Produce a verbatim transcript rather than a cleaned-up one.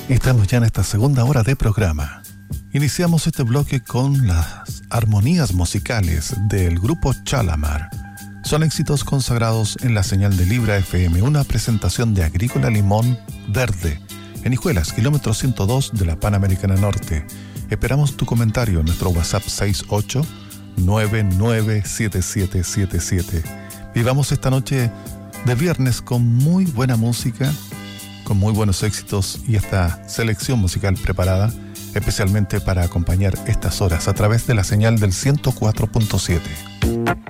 Estamos ya en esta segunda hora de programa. Iniciamos este bloque con las armonías musicales del grupo Chalamar. Son éxitos consagrados en la señal de Libra F M, una presentación de Agrícola Limón Verde, en Hijuelas, kilómetro ciento dos de la Panamericana Norte. Esperamos tu comentario en nuestro WhatsApp seis ocho nueve nueve siete siete siete siete. Vivamos esta noche de viernes con muy buena música, con muy buenos éxitos y esta selección musical preparada especialmente para acompañar estas horas a través de la señal del ciento cuatro punto siete.